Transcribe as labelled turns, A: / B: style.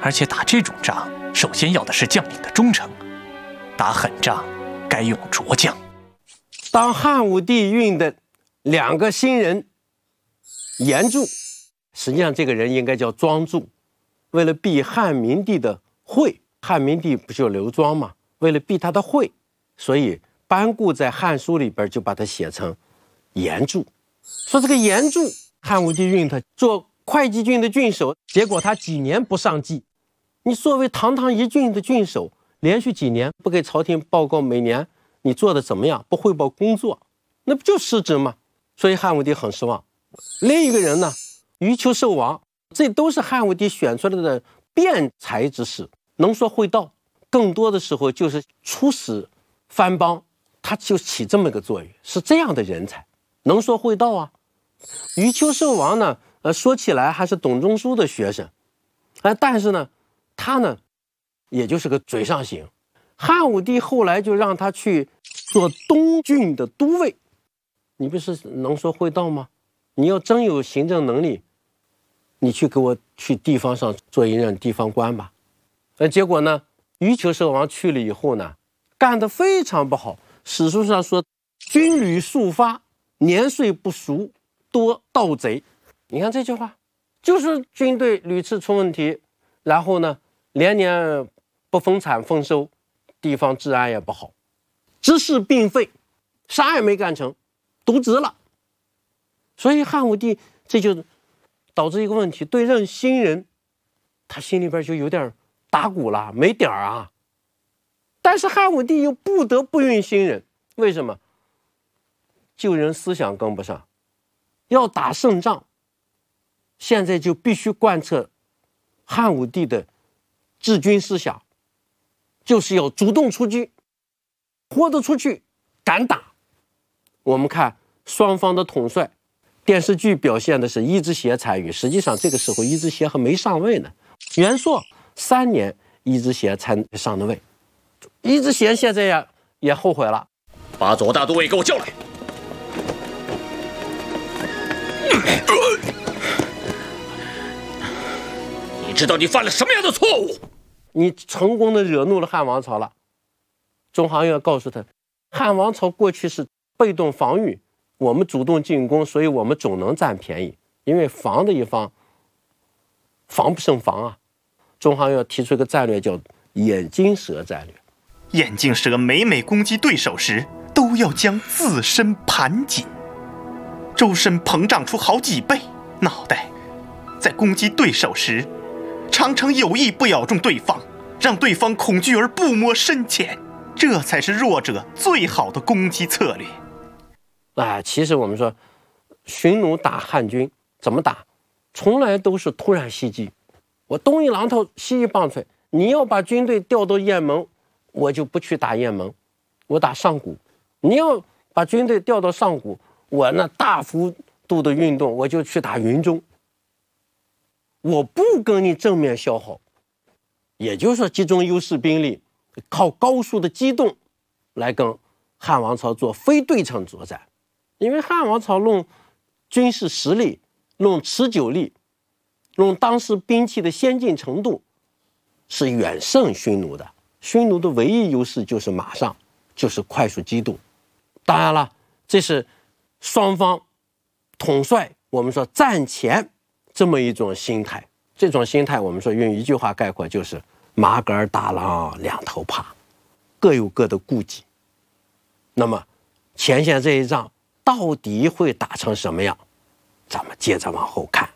A: 而且打这种仗，首先要的是将领的忠诚。打狠仗，该用拙将。
B: 当汉武帝运的2个新人严柱，实际上这个人应该叫庄助，为了避汉明帝的讳，汉明帝不就刘庄吗？为了避他的讳，所以班固在《汉书》里边就把它写成严柱。说这个严柱，汉武帝运他做会稽郡的郡守，结果他几年不上计。你作为堂堂一郡的郡守，连续几年不给朝廷报告每年你做的怎么样，不汇报工作，那不就失职吗？所以汉武帝很失望。另一个人呢，余秋寿王，这都是汉武帝选出来的辩才之士，能说会道，更多的时候就是出使藩邦，他就起这么个作用，是这样的人才，能说会道啊。余秋寿王呢，说起来还是董仲舒的学生，但是呢，他呢，也就是个嘴上行。汉武帝后来就让他去做东郡的都尉，你不是能说会道吗？你要真有行政能力，你去给我去地方上做一任地方官吧。结果呢，余秋寿王去了以后呢，干得非常不好。史书上说，军旅速发，年岁不熟，多盗贼。你看这句话，就是军队屡次出问题，然后呢，连年不丰产丰收，地方治安也不好，知事并废，啥也没干成，渎职了。所以汉武帝这就导致一个问题，对任新人，他心里边就有点打鼓了，没点儿啊。但是汉武帝又不得不运新人，为什么？旧人思想跟不上，要打胜仗，现在就必须贯彻汉武帝的治军思想，就是要主动出击，豁得出去，敢打。我们看双方的统帅，电视剧表现的是伊之协参与，实际上这个时候伊之协还没上位呢。元朔3年，伊之协才上的位。伊之协现在也后悔了，
C: 把左大都尉给我叫来。你知道你犯了什么样的错误？
B: 你成功的惹怒了汉王朝了。中行院告诉他，汉王朝过去是被动防御，我们主动进攻，所以我们总能占便宜，因为防的一方防不胜防啊。中行院提出一个战略叫眼镜蛇战略。
D: 眼镜蛇每攻击对手时，都要将自身盘紧，周身膨胀出好几倍，脑袋在攻击对手时，常常有意不咬中对方，让对方恐惧而不摸深浅，这才是弱者最好的攻击策略。
B: 其实我们说，匈奴打汉军怎么打，从来都是突然袭击。我东一榔头西一棒槌，你要把军队调到雁门，我就不去打雁门，我打上古；你要把军队调到上古，我那大幅度的运动，我就去打云中。我不跟你正面消耗，也就是说集中优势兵力，靠高速的机动来跟汉王朝做非对称作战。因为汉王朝论军事实力、论持久力、论当时兵器的先进程度，是远胜匈奴的。匈奴的唯一优势就是马上，就是快速机动。当然了，这是双方统帅我们说战前这么一种心态。这种心态我们说用一句话概括，就是麻杆打狼两头怕，各有各的顾忌。那么前线这一仗到底会打成什么样，咱们接着往后看。